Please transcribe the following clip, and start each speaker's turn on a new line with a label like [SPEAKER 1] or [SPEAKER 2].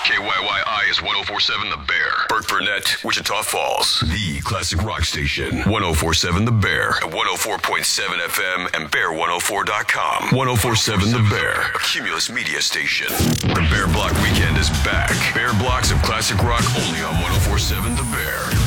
[SPEAKER 1] KYYI is 1047 The Bear. Burke Burnett, Wichita Falls. The classic rock station. 1047 The Bear. At 104.7 FM and Bear104.com. 1047 The Bear. A Cumulus media station. The Bear Block Weekend is back. Bear blocks of classic rock only on 1047 The Bear.